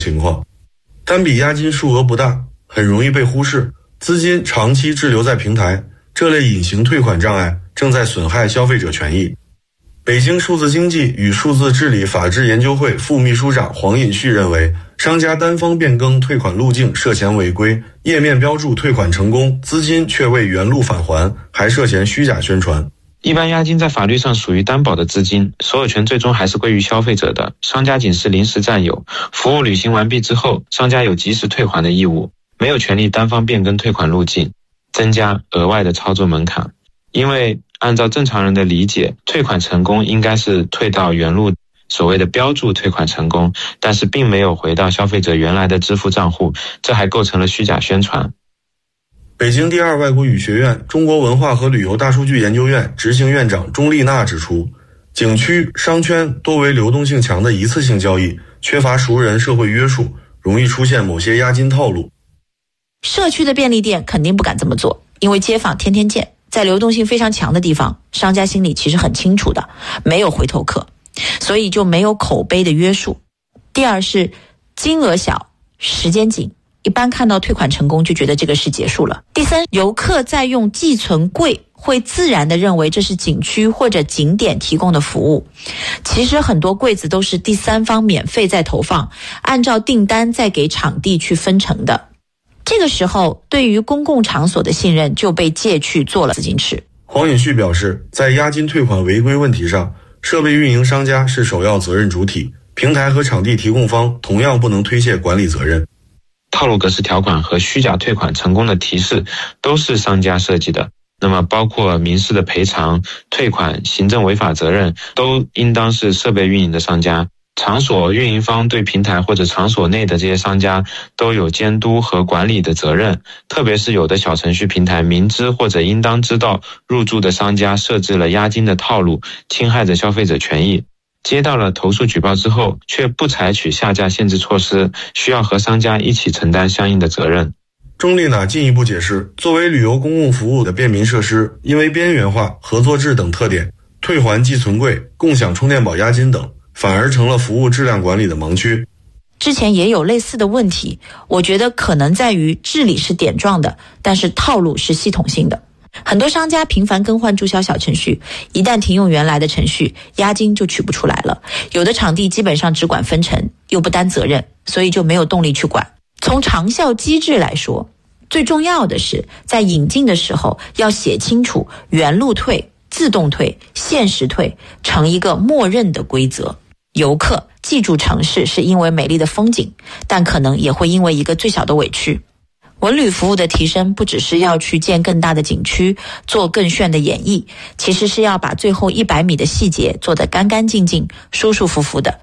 情况。单笔押金数额不大，很容易被忽视，资金长期滞留在平台，这类隐形退款障碍正在损害消费者权益。北京数字经济与数字治理法治研究会副秘书长黄尹旭认为，商家单方变更退款路径涉嫌违规，页面标注退款成功，资金却未原路返还，还涉嫌虚假宣传。 一般押金在法律上属于担保的资金，所有权最终还是归于消费者的，商家仅是临时占有，服务履行完毕之后，商家有及时退还的义务，没有权利单方变更退款路径，增加额外的操作门槛。因为按照正常人的理解，退款成功应该是退到原路，所谓的标注退款成功，但是并没有回到消费者原来的支付账户，这还构成了虚假宣传。 北京第二外国语学院中国文化和旅游大数据研究院执行院长钟丽娜指出，景区、商圈多为流动性强的一次性交易，缺乏熟人社会约束，容易出现某些押金套路。 社区的便利店肯定不敢这么做，因为街坊天天见，在流动性非常强的地方，商家心里其实很清楚的，没有回头客，所以就没有口碑的约束。第二是金额小，时间紧，一般看到退款成功就觉得这个事结束了。第三，游客在用寄存柜会自然地认为这是景区或者景点提供的服务，其实很多柜子都是第三方免费在投放，按照订单再给场地去分成的。这个时候，对于公共场所的信任就被借去做了资金池。 黄尹旭表示，在押金退款违规问题上，设备运营商家是首要责任主体，平台和场地提供方同样不能推卸管理责任。 套路格式条款和虚假退款成功的提示都是商家设计的，那么包括民事的赔偿、退款、行政违法责任都应当是设备运营的商家。场所运营方对平台或者场所内的这些商家都有监督和管理的责任，特别是有的小程序平台明知或者应当知道入驻的商家设置了押金的套路，侵害着消费者权益，接到了投诉举报之后却不采取下架限制措施，需要和商家一起承担相应的责任。 钟丽娜进一步解释，作为旅游公共服务的便民设施，因为边缘化、合作制等特点，退还寄存柜、共享充电宝押金等反而成了服务质量管理的盲区。 之前也有类似的问题，我觉得可能在于治理是点状的，但是套路是系统性的。很多商家频繁更换注销小程序，一旦停用原来的程序，押金就取不出来了。有的场地基本上只管分成，又不担责任，所以就没有动力去管。从长效机制来说，最重要的是在引进的时候要写清楚原路退、自动退、限时退成一个默认的规则。游客记住城市是因为美丽的风景，但可能也会因为一个最小的委屈。文旅服务的提升不只是要去建更大的景区，做更炫的演绎，其实是要把最后100米的细节做得干干净净、舒舒服服的。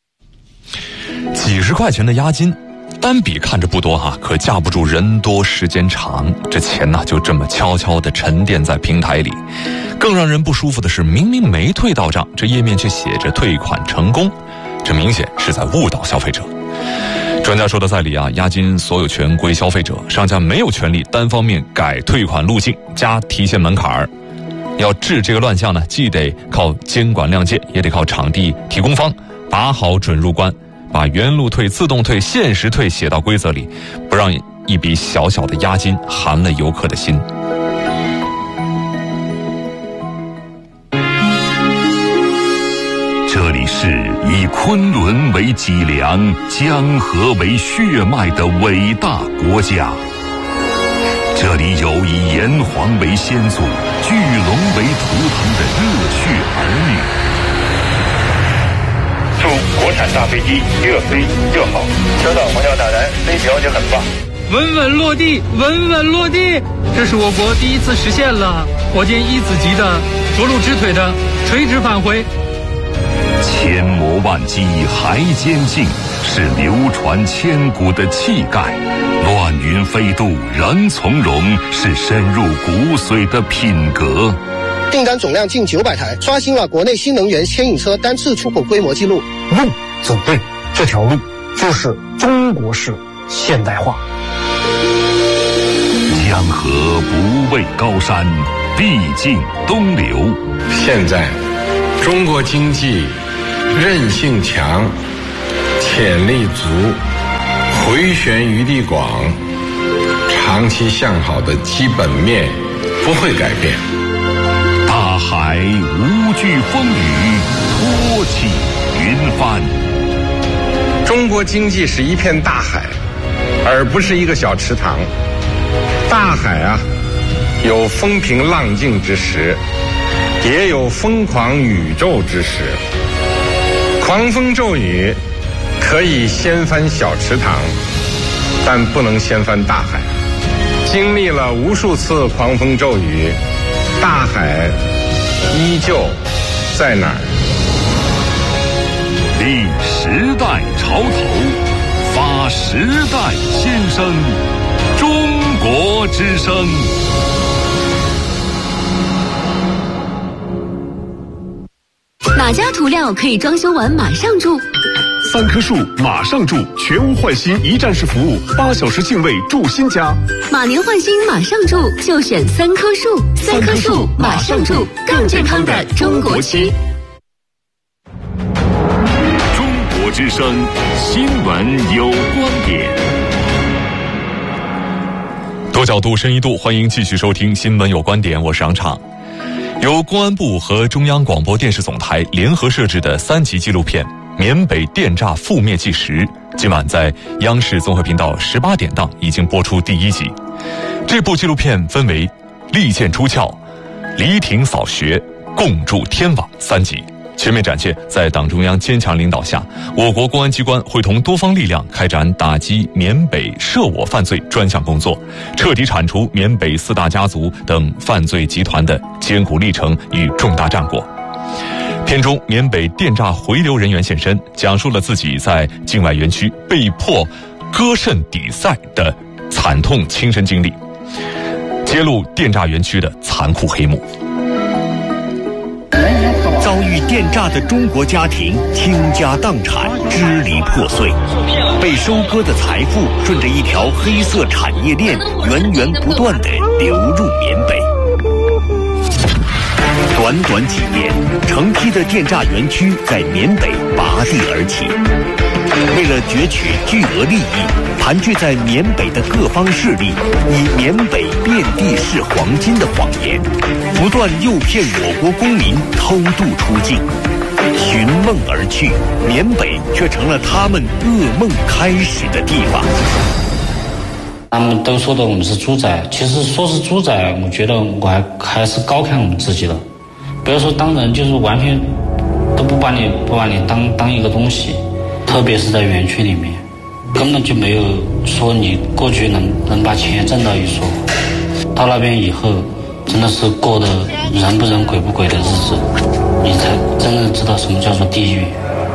几十块钱的押金，单笔看着不多哈，可架不住人多时间长，这钱呢就这么悄悄地沉淀在平台里。更让人不舒服的是，明明没退到账，这页面却写着退款成功，这明显是在误导消费者。专家说的在理啊，押金所有权归消费者，商家没有权利单方面改退款路径、加提现门槛。要治这个乱象呢，既得靠监管亮剑，也得靠场地提供方把好准入关，把原路退、自动退、限时退写到规则里，不让一笔小小的押金寒了游客的心。 这里是以昆仑为脊梁、江河为血脉的伟大国家，这里有以炎黄为先祖、巨龙为图腾的热血儿女。 祝国产大飞机越飞越好，知道皇家大人飞条就很棒， 稳稳落地，稳稳落地，这是我国第一次实现了火箭1子级的着陆直腿的垂直返回。 千磨万击还坚劲，是流传千古的气概；乱云飞渡仍从容，是深入骨髓的品格。 订单总量近900台，刷新了国内新能源牵引车单次出口规模记录。 路走对，这条路就是中国式现代化。 江河不畏高山，必尽东流。 现在中国经济韧性强，潜力足， 回旋余地广，长期向好的基本面不会改变。 大海无惧风雨，托起云帆。 中国经济是一片大海，而不是一个小池塘。大海啊，有风平浪静之时，也有疯狂宇宙之时。狂风骤雨可以掀翻小池塘，但不能掀翻大海。经历了无数次狂风骤雨，大海依旧在哪儿？ 立时代潮头，发时代新声，中国之声。 哪家涂料可以装修完马上住 ？3棵树马上住，全屋换新一站式服务，8小时净位住新家。 马年换新马上住，就选3棵树，3棵树马上住，更健康的中国区。 中国之声新闻有观点。 多角度深一度，欢迎继续收听新闻有观点，我是杨畅。由公安部和中央广播电视总台联合摄制的3集纪录片《缅北电诈覆灭纪实》，今晚在央视综合频道18点档已经播出第1集。这部纪录片分为利剑出鞘、黎庭扫穴、共筑天网3集，全面展现在党中央坚强领导下，我国公安机关会同多方力量开展打击缅北涉我犯罪专项工作，彻底铲除缅北4大家族等犯罪集团的艰苦历程与重大战果。片中缅北电诈回流人员现身，讲述了自己在境外园区被迫割肾抵赛的惨痛亲身经历，揭露电诈园区的残酷黑幕。 遭遇电诈的中国家庭倾家荡产，支离破碎，被收割的财富顺着一条黑色产业链源源不断地流入缅北。短短几年，成批的电诈园区在缅北拔地而起。为了攫取巨额利益，盘踞在缅北的各方势力以缅北遍地是黄金的谎言，不断诱骗我国公民偷渡出境，寻梦而去，缅北却成了他们噩梦开始的地方。 他们都说的我们是猪仔，其实说是猪仔，我觉得我还是高看我们自己了。不要说当人，就是完全都不把你当一个东西，特别是在园区里面，根本就没有说你过去能把钱挣到一说。到那边以后，真的是过得人不人鬼不鬼的日子，你才真正知道什么叫做地狱。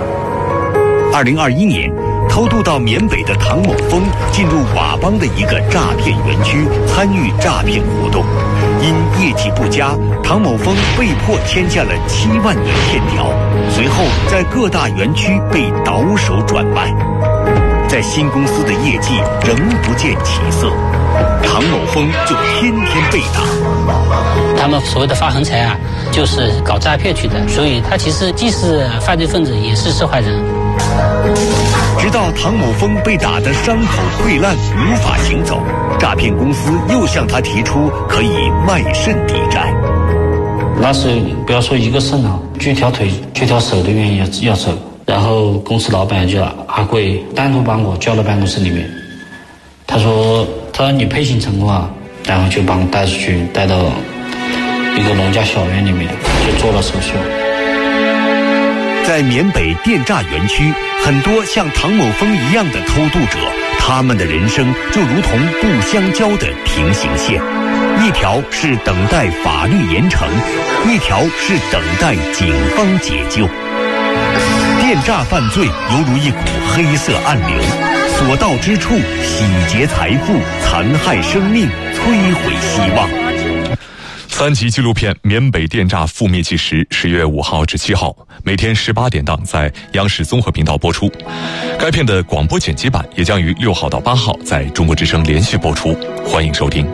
2021年，偷渡到缅北的唐某峰进入佤邦的一个诈骗园区，参与诈骗活动。因业绩不佳，唐某峰被迫签下了7万元欠条，随后在各大园区被倒手转卖。在新公司的业绩仍不见起色，唐某峰就天天被打。 他们所谓的发横财啊，就是搞诈骗去的，所以他其实既是犯罪分子，也是受害人。 直到唐某峰被打得伤口溃烂，无法行走，诈骗公司又向他提出可以卖肾抵债。 那时不要说一个肾啊，锯条腿、锯条手都愿意要走。然后公司老板就阿贵单独把我叫到办公室里面，他说你配型成功啊，然后就把我带出去，带到一个农家小院里面，就做了手术。 在缅北电诈园区，很多像唐某峰一样的偷渡者，他们的人生就如同不相交的平行线，一条是等待法律严惩，一条是等待警方解救。电诈犯罪犹如一股黑色暗流，所到之处洗劫财富，残害生命，摧毁希望。 3集纪录片《缅北电诈覆灭纪实》10月5号至7号，每天18点档在央视综合频道播出。该片的广播剪辑版也将于6号到8号在中国之声连续播出，欢迎收听。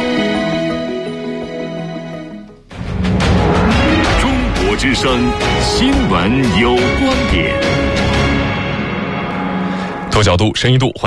中国之声新闻有观点， 多角度深一度，欢迎